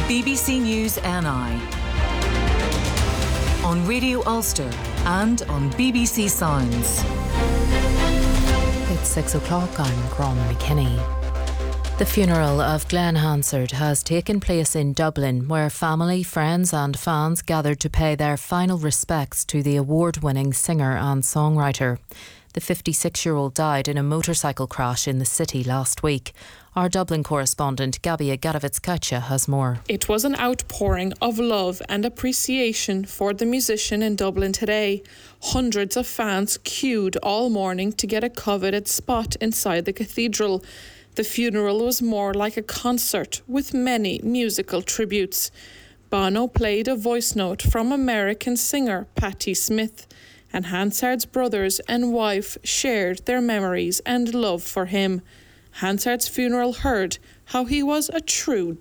BBC News NI. On Radio Ulster and on BBC Sounds. It's 6 o'clock. I'm Gron McKinney. The funeral of Glenn Hansard has taken place in Dublin, where family, friends and fans gathered to pay their final respects to the award-winning singer and songwriter. The 56-year-old died in a motorcycle crash in the city last week. Our Dublin correspondent Gabia Gadovitz-Kacha has more. It was an outpouring of love and appreciation for the musician in Dublin today. Hundreds of fans queued all morning to get a coveted spot inside the cathedral. The funeral was more like a concert with many musical tributes. Bono played a voice note from American singer Patti Smith, and Hansard's brothers and wife shared their memories and love for him. Hansard's funeral heard how he was a true